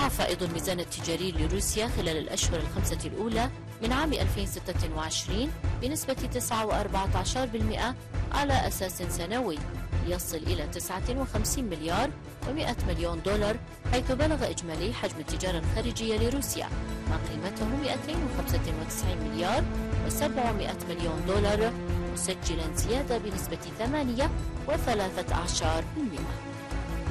ارتفع فائض الميزان التجاري لروسيا خلال الأشهر الخمسة الأولى من عام 2026 بنسبة 9.14% على أساس سنوي، يصل إلى 59 مليار و100 مليون دولار، حيث بلغ إجمالي حجم التجارة الخارجية لروسيا ما قيمته 295 مليار و700 مليون دولار، مسجلا زيادة بنسبة 8.13%.